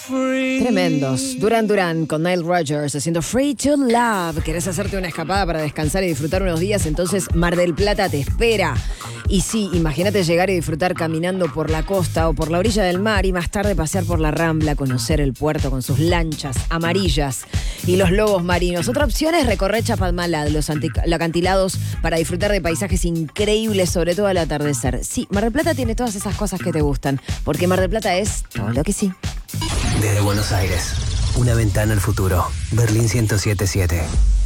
Tremendos. Duran Duran con Nile Rodgers haciendo Free to Love. ¿Querés hacerte una escapada para descansar y disfrutar unos días? Entonces Mar del Plata te espera. Y sí, imagínate llegar y disfrutar caminando por la costa o por la orilla del mar y más tarde pasear por la Rambla, conocer el puerto con sus lanchas amarillas y los lobos marinos. Otra opción es recorrer Chapalmalal, los acantilados para disfrutar de paisajes increíbles, sobre todo al atardecer. Sí, Mar del Plata tiene todas esas cosas que te gustan, porque Mar del Plata es todo lo que sí. Desde Buenos Aires, una ventana al futuro. Berlín 107.7.